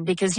because,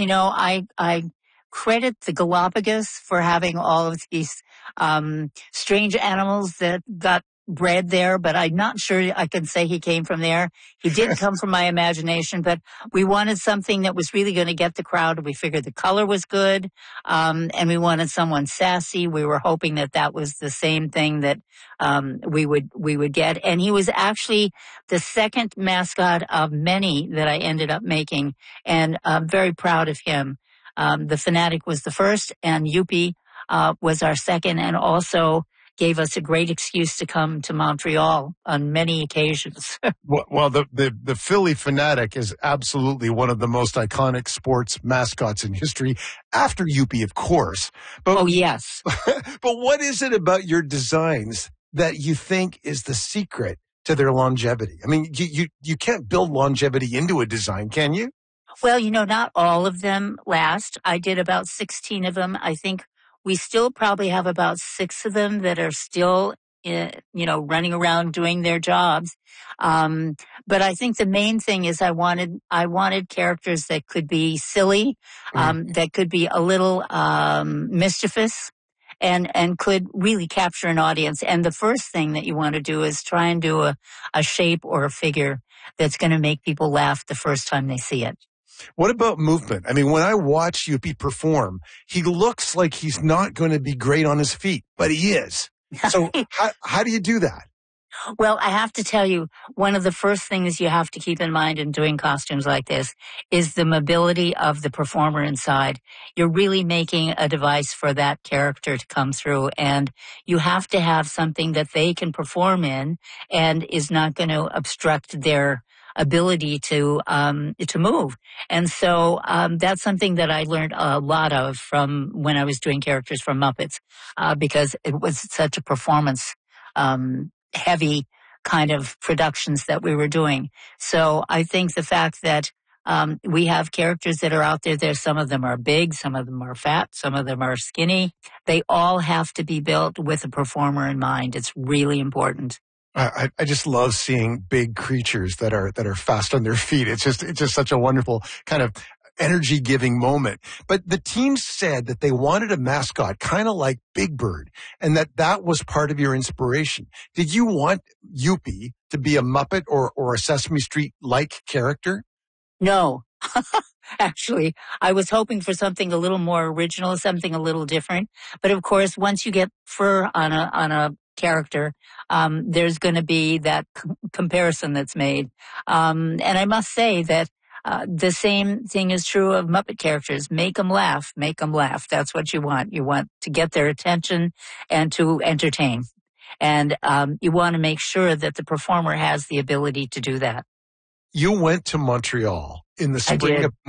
I credit the Galapagos for having all of these strange animals that got bred there, but I'm not sure I can say he came from there. He did come from my imagination, but we wanted something that was really going to get the crowd. We figured the color was good, and we wanted someone sassy. We were hoping that was the same thing that we would get. And he was actually the second mascot of many that I ended up making, and I'm very proud of him. The Fanatic was the first, and Youppi was our second, and also gave us a great excuse to come to Montreal on many occasions. Well, the Philly Fanatic is absolutely one of the most iconic sports mascots in history, after Youppi, of course. But, oh, yes. But what is it about your designs that you think is the secret to their longevity? I mean, you can't build longevity into a design, can you? Well, not all of them last. I did about 16 of them. I think we still probably have about 6 of them that are still, running around doing their jobs. But I think the main thing is I wanted characters that could be silly, that could be a little mischievous, and could really capture an audience. And the first thing that you want to do is try and do a shape or a figure that's going to make people laugh the first time they see it. What about movement? I mean, when I watch Youppi perform, he looks like he's not going to be great on his feet, but he is. So how do you do that? Well, I have to tell you, one of the first things you have to keep in mind in doing costumes like this is the mobility of the performer inside. You're really making a device for that character to come through, and you have to have something that they can perform in and is not going to obstruct their ability to move. And so that's something that I learned a lot of from when I was doing characters from Muppets, because it was such a performance heavy kind of productions that we were doing. So I think the fact that we have characters that are out there, some of them are big, some of them are fat, some of them are skinny. They all have to be built with a performer in mind. It's really important. I just love seeing big creatures that are fast on their feet. It's just such a wonderful kind of energy-giving moment. But the team said that they wanted a mascot kind of like Big Bird, and that was part of your inspiration. Did you want Youppi to be a Muppet or a Sesame Street-like character? No. Actually, I was hoping for something a little more original, something a little different. But of course, once you get fur on a character, there's going to be that comparison that's made. And I must say that the same thing is true of Muppet characters. Make them laugh. Make them laugh. That's what you want. You want to get their attention and to entertain. And you want to make sure that the performer has the ability to do that. You went to Montreal in the spring of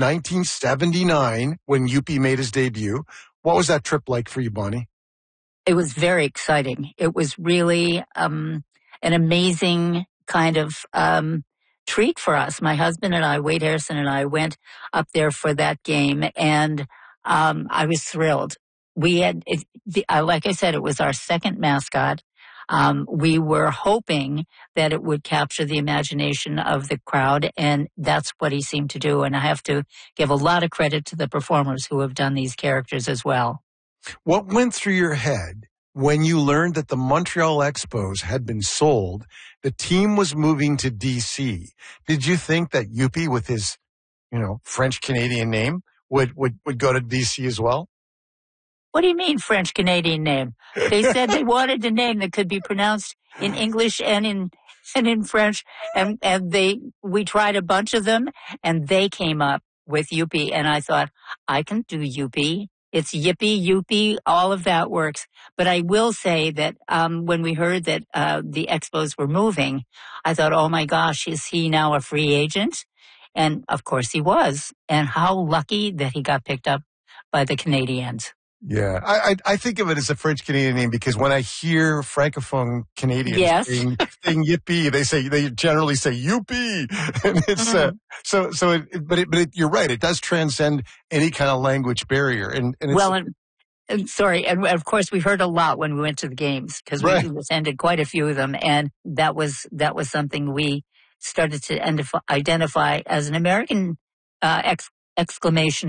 1979 when Youppi made his debut. What was that trip like for you, Bonnie? It was very exciting. It was really an amazing kind of treat for us. My husband and I, Wade Harrison and I, went up there for that game, and I was thrilled. We had, like I said, it was our second mascot. We were hoping that it would capture the imagination of the crowd, and that's what he seemed to do. And I have to give a lot of credit to the performers who have done these characters as well. What went through your head when you learned that the Montreal Expos had been sold, the team was moving to D.C.? Did you think that Youppi, with his, French-Canadian name, would go to D.C. as well? What do you mean French-Canadian name? They said they wanted a name that could be pronounced in English and in French, and we tried a bunch of them, and they came up with Youppi, and I thought, I can do Youppi. It's Yippee, Youppi, all of that works. But I will say that when we heard that the Expos were moving, I thought, oh my gosh, is he now a free agent? And of course he was. And how lucky that he got picked up by the Canadiens. Yeah, I think of it as a French-Canadian name because when I hear Francophone Canadians saying Yippee, they generally say Youppi, and it's you're right, it does transcend any kind of language barrier, and sorry, and of course we heard a lot when we went to the games because we attended quite a few of them, and that was something we started to identify as an American exclamation